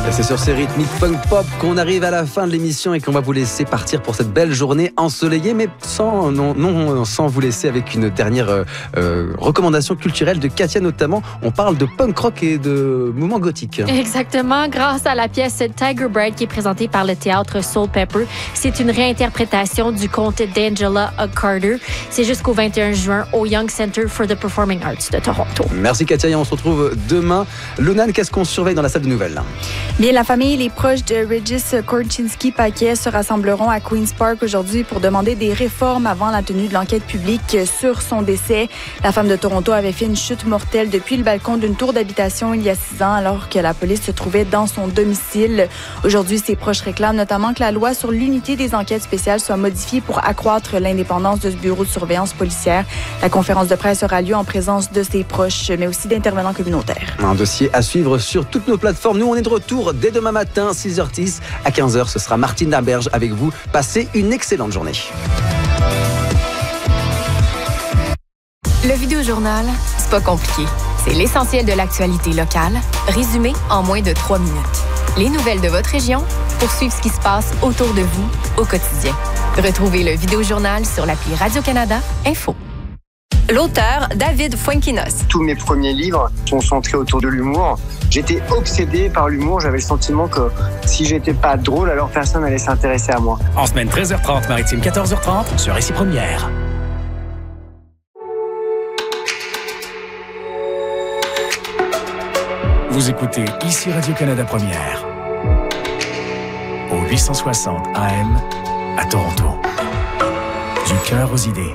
Et c'est sur ces rythmiques punk pop qu'on arrive à la fin de l'émission et qu'on va vous laisser partir pour cette belle journée ensoleillée, mais sans vous laisser avec une dernière recommandation culturelle de Katia notamment. On parle de punk rock et de mouvement gothique. Exactement, grâce à la pièce Tiger Bride qui est présentée par le théâtre Soul Pepper. C'est une réinterprétation du conte d'Angela Carter. C'est jusqu'au 21 juin au Young Center for the Performing Arts de Toronto. Merci Katia et on se retrouve demain. Lonan, qu'est-ce qu'on surveille dans la salle de nouvelles? Bien, la famille et les proches de Regis Korchinski-Paquet se rassembleront à Queen's Park aujourd'hui pour demander des réformes avant la tenue de l'enquête publique sur son décès. La femme de Toronto avait fait une chute mortelle depuis le balcon d'une tour d'habitation il y a 6 ans alors que la police se trouvait dans son domicile. Aujourd'hui, ses proches réclament notamment que la loi sur l'unité des enquêtes spéciales soit modifiée pour accroître l'indépendance de ce bureau de surveillance policière. La conférence de presse aura lieu en présence de ses proches, mais aussi d'intervenants communautaires. Un dossier à suivre sur toutes nos plateformes. Nous, on est de retour dès demain matin, 6h10. À 15h, ce sera Martine Darberge avec vous. Passez une excellente journée. Le Vidéojournal, c'est pas compliqué. C'est l'essentiel de l'actualité locale, résumé en moins de 3 minutes. Les nouvelles de votre région pour suivre ce qui se passe autour de vous au quotidien. Retrouvez le Vidéojournal sur l'appli Radio-Canada Info. L'auteur, David Fuenquinos. Tous mes premiers livres sont centrés autour de l'humour. J'étais obsédé par l'humour. J'avais le sentiment que si j'étais pas drôle, alors personne n'allait s'intéresser à moi. En semaine 13h30, maritime 14h30, sur Récit Première. Vous écoutez ici Radio-Canada Première. Au 860 AM à Toronto. Du cœur aux idées.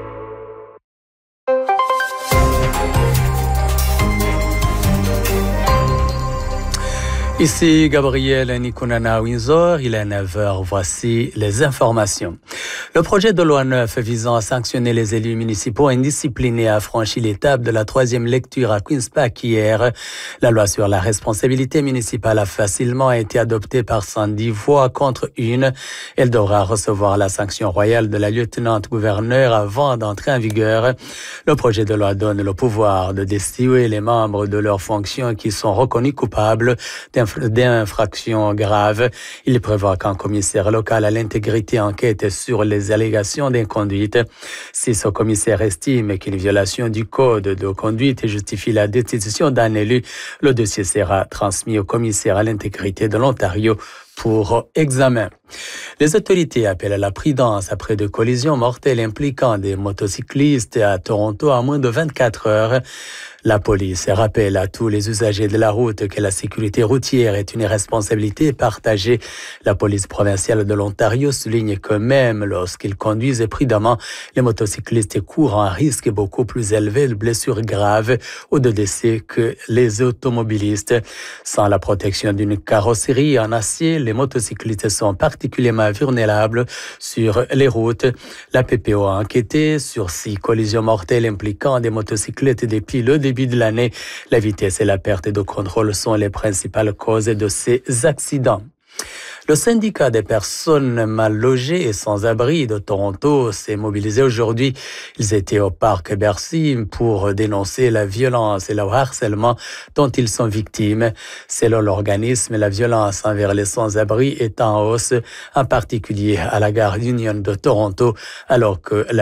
Ici Gabriel Nikunana-Windsor, il est 9h, voici les informations. Le projet de loi 9 visant à sanctionner les élus municipaux indisciplinés a franchi l'étape de la 3e lecture à Queen's Park hier. La loi sur la responsabilité municipale a facilement été adoptée par 110 voix contre 1. Elle devra recevoir la sanction royale de la lieutenant-gouverneur avant d'entrer en vigueur. Le projet de loi donne le pouvoir de destituer les membres de leurs fonctions qui sont reconnus coupables d'infractions graves. Il prévoit qu'un commissaire local à l'intégrité enquête sur les allégations d'inconduite. Si ce commissaire estime qu'une violation du code de conduite justifie la destitution d'un élu, le dossier sera transmis au commissaire à l'intégrité de l'Ontario pour examen. Les autorités appellent à la prudence après de collisions mortelles impliquant des motocyclistes à Toronto en moins de 24 heures. La police rappelle à tous les usagers de la route que la sécurité routière est une responsabilité partagée. La police provinciale de l'Ontario souligne que même lorsqu'ils conduisent prudemment, les motocyclistes courent un risque beaucoup plus élevé de blessures graves ou de décès que les automobilistes. Sans la protection d'une carrosserie en acier, les motocyclistes sont particulièrement vulnérables sur les routes. La PPO a enquêté sur 6 collisions mortelles impliquant des motocyclettes depuis le début de l'année. La vitesse et la perte de contrôle sont les principales causes de ces accidents. Le syndicat des personnes mal logées et sans abri de Toronto s'est mobilisé aujourd'hui. Ils étaient au parc Bercy pour dénoncer la violence et le harcèlement dont ils sont victimes. Selon l'organisme, la violence envers les sans-abri est en hausse, en particulier à la gare Union de Toronto, alors que la